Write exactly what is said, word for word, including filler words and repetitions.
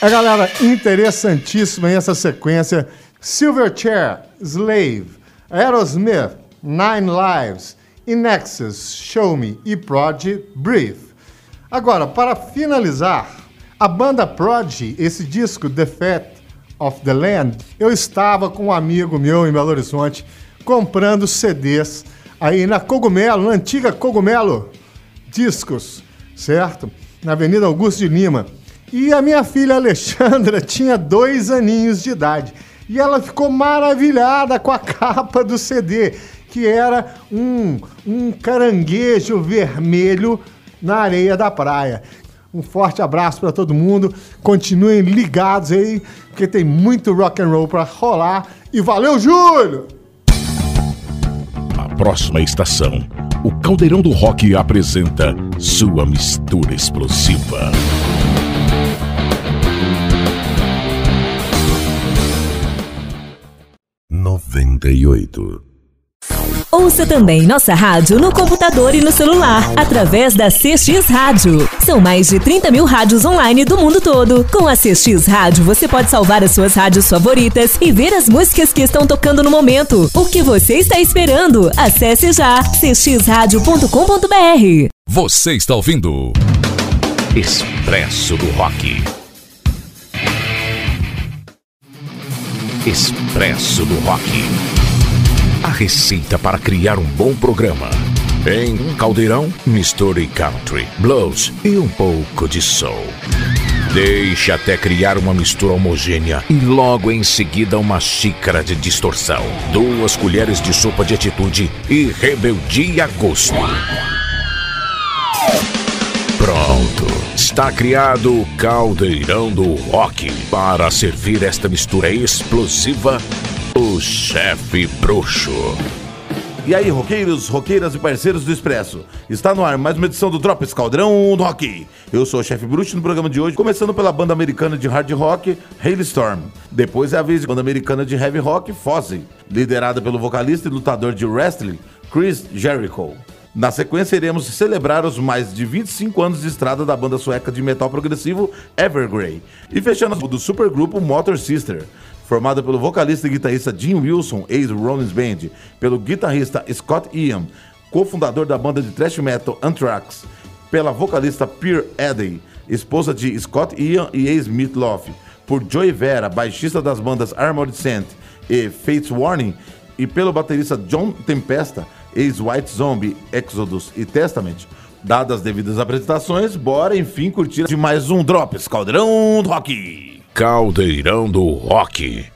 É, galera, interessantíssima essa sequência. Silverchair, Slave, Aerosmith, Nine Lives, Inexus, Show Me e Prodigy, Breathe. Agora, para finalizar, a banda Prodigy, esse disco, The Fate of the Land, eu estava com um amigo meu em Belo Horizonte comprando C Ds aí na Cogumelo, na antiga Cogumelo Discos, certo? Na Avenida Augusto de Lima. E a minha filha Alexandra tinha dois aninhos de idade. E ela ficou maravilhada com a capa do C D, que era um, um caranguejo vermelho na areia da praia. Um forte abraço para todo mundo. Continuem ligados aí, porque tem muito rock and roll para rolar. E valeu, Júlio! A próxima estação, o Caldeirão do Rock apresenta sua mistura explosiva. noventa e oito. Ouça também nossa rádio no computador e no celular, através da C X Rádio. São mais de trinta mil rádios online do mundo todo. Com a C X Rádio, você pode salvar as suas rádios favoritas e ver as músicas que estão tocando no momento. O que você está esperando? Acesse já c x rádio ponto com ponto b r. Você está ouvindo Expresso do Rock. Expresso do Rock. A receita para criar um bom programa. Em um caldeirão, misture country, blues e um pouco de soul. Deixe até criar uma mistura homogênea e logo em seguida uma xícara de distorção, duas colheres de sopa de atitude e rebeldia a gosto. Pronto, está criado o Caldeirão do Rock. Para servir esta mistura explosiva, o Chefe Bruxo. E aí, roqueiros, roqueiras e parceiros do Expresso. Está no ar mais uma edição do Drops Caldeirão do Rock. Eu sou o Chefe Bruxo no programa de hoje, começando pela banda americana de hard rock, Hailstorm. Depois é a vez da banda americana de heavy rock, Fozzy, liderada pelo vocalista e lutador de wrestling, Chris Jericho. Na sequência, iremos celebrar os mais de vinte e cinco anos de estrada da banda sueca de metal progressivo Evergrey. E fechando do supergrupo Motor Sister, formada pelo vocalista e guitarrista Jim Wilson, ex-Rollins Band, pelo guitarrista Scott Ian, cofundador da banda de thrash metal Anthrax, pela vocalista Pearl Eddy, esposa de Scott Ian e ex-Meat Loaf, por Joey Vera, baixista das bandas Armored Saint e Fates Warning, e pelo baterista John Tempesta, ex-White Zombie, Exodus e Testament. Dadas as devidas apresentações, bora enfim curtir de mais um Drops Caldeirão do Rock. Caldeirão do Rock.